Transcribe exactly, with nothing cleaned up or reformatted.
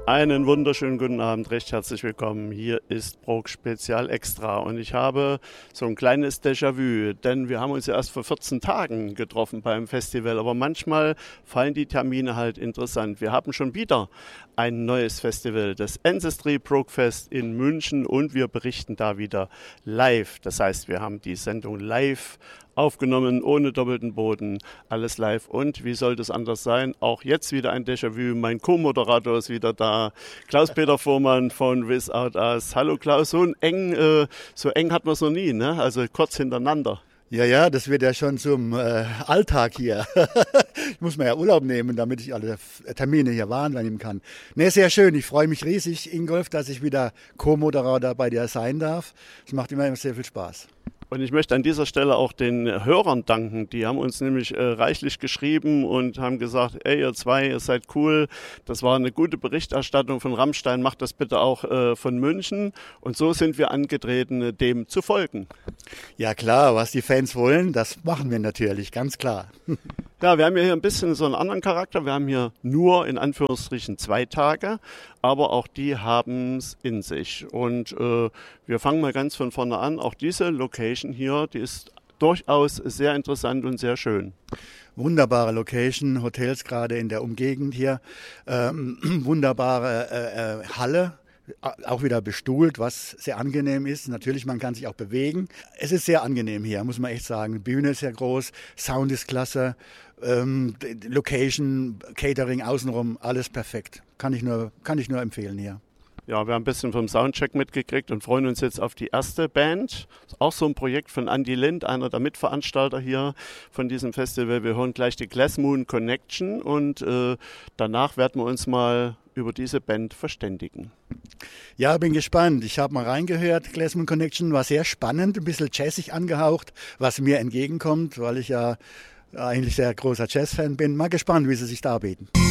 Einen wunderschönen guten Abend, recht herzlich willkommen. Hier ist Brok Spezial Extra und ich habe so ein kleines Déjà-vu, denn wir haben uns ja erst vor vierzehn Tagen getroffen beim Festival, aber manchmal fallen die Termine halt interessant. Wir haben schon wieder ein neues Festival, das Ancestry Brok Fest in München, und wir berichten da wieder live. Das heißt, wir haben die Sendung live aufgenommen, ohne doppelten Boden, alles live. Und wie sollte es anders sein? Auch jetzt wieder ein Déjà-vu. Mein Co-Moderator ist wieder da, Klaus-Peter Vormann von Without Us. Hallo Klaus, so eng, äh, so eng hat man es noch nie, ne? Also kurz hintereinander. Ja, ja, das wird ja schon zum äh, Alltag hier. Ich muss mir ja Urlaub nehmen, damit ich alle Termine hier wahrnehmen kann. Nee, sehr schön. Ich freue mich riesig, Ingolf, dass ich wieder Co-Moderator bei dir sein darf. Es macht immer sehr viel Spaß. Und ich möchte an dieser Stelle auch den Hörern danken. Die haben uns nämlich äh, reichlich geschrieben und haben gesagt, ey, ihr zwei, ihr seid cool. Das war eine gute Berichterstattung von Rammstein. Macht das bitte auch äh, von München. Und so sind wir angetreten, dem zu folgen. Ja klar, was die Fans wollen, das machen wir natürlich, ganz klar. Ja, wir haben ja hier ein bisschen so einen anderen Charakter. Wir haben hier nur in Anführungsstrichen zwei Tage, aber auch die haben es in sich. Und äh, wir fangen mal ganz von vorne an. Auch diese Location hier, die ist durchaus sehr interessant und sehr schön. Wunderbare Location, Hotels gerade in der Umgegend hier, ähm, wunderbare äh, äh, Halle. Auch wieder bestuhlt, was sehr angenehm ist. Natürlich, man kann sich auch bewegen. Es ist sehr angenehm hier, muss man echt sagen. Die Bühne ist sehr groß, Sound ist klasse, ähm, Location, Catering außenrum, alles perfekt. Kann ich nur, kann ich nur empfehlen hier. Ja, wir haben ein bisschen vom Soundcheck mitgekriegt und freuen uns jetzt auf die erste Band. Auch so ein Projekt von Andy Lind, einer der Mitveranstalter hier von diesem Festival. Wir hören gleich die Glass Moon Connection und äh, danach werden wir uns mal über diese Band verständigen. Ja, bin gespannt. Ich habe mal reingehört. Glass Moon Connection war sehr spannend, ein bisschen jazzig angehaucht, was mir entgegenkommt, weil ich ja eigentlich sehr großer Jazzfan bin. Mal gespannt, wie sie sich darbieten.